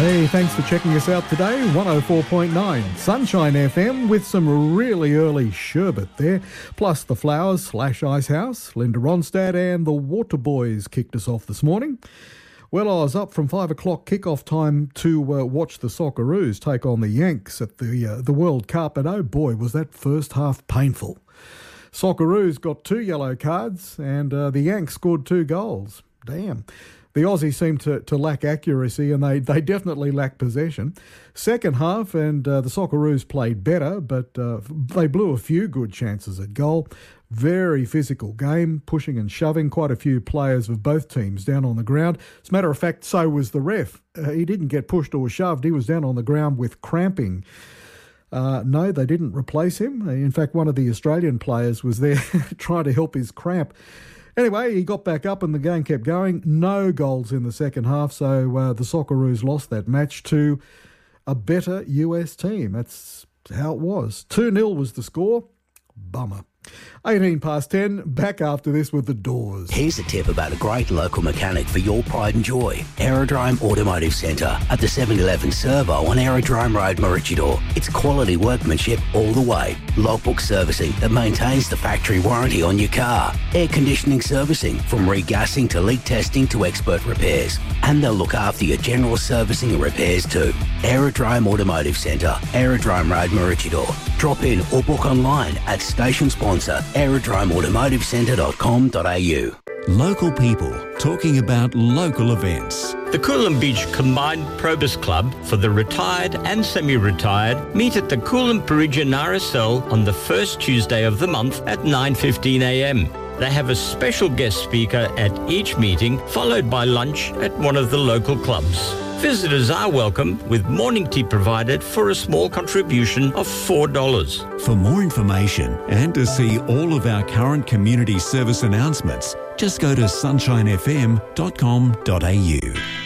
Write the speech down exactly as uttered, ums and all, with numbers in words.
Hey, thanks for checking us out today. one oh four point nine Sunshine F M with some really early sherbet there. Plus the Flowers slash Ice House, Linda Ronstadt and the Waterboys kicked us off this morning. Well, I was up from five o'clock kickoff time to uh, watch the Socceroos take on the Yanks at the uh, the World Cup, and oh boy, was that first half painful. Socceroos got two yellow cards and uh, the Yanks scored two goals. Damn. The Aussies seemed to, to lack accuracy and they, they definitely lacked possession. Second half and uh, the Socceroos played better, but uh, they blew a few good chances at goal. Very physical game, pushing and shoving, quite a few players of both teams down on the ground. As a matter of fact, so was the ref. Uh, he didn't get pushed or shoved. He was down on the ground with cramping. Uh, no, they didn't replace him. In fact, one of the Australian players was there trying to help his cramp. Anyway, he got back up and the game kept going. No goals in the second half, so uh, the Socceroos lost that match to a better U S team. That's how it was. two nil was the score. Bummer. eighteen past ten, back after this with the Doors. Here's a tip about a great local mechanic for your pride and joy. Aerodrome Automotive Centre at the seven eleven Servo on Aerodrome Road, Maroochydore. It's quality workmanship all the way. Logbook servicing that maintains the factory warranty on your car. Air conditioning servicing from regassing to leak testing to expert repairs. And they'll look after your general servicing and repairs too. Aerodrome Automotive Centre, Aerodrome Road, Maroochydore. Drop in or book online at station sponsor aerodrome automotive centre dot com dot a u. Local people talking about local events. The Coolum Beach Combined Probus Club for the retired and semi-retired meet at the Coolum Parisian R S L on the first Tuesday of the month at nine fifteen a m. They have a special guest speaker at each meeting, followed by lunch at one of the local clubs. Visitors are welcome, with morning tea provided for a small contribution of four dollars. For more information and to see all of our current community service announcements, just go to sunshine f m dot com dot a u.